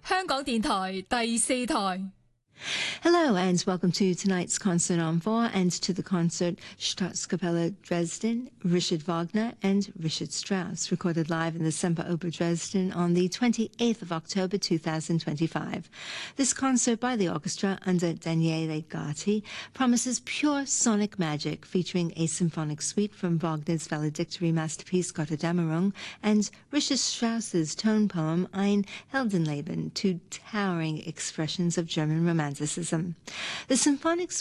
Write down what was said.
香港電台第四台。 Hello and welcome to tonight's Concert en Voix and to the concert Staatskapelle Dresden, Richard Wagner and Richard Strauss, recorded live in the Semperoper Dresden on the 28th of October 2025. This concert by the orchestra under Daniele Gatti promises pure sonic magic, featuring a symphonic suite from Wagner's valedictory masterpiece Götterdämmerung and Richard Strauss's tone poem Ein Heldenleben, two towering expressions of German romanticism. The symphonic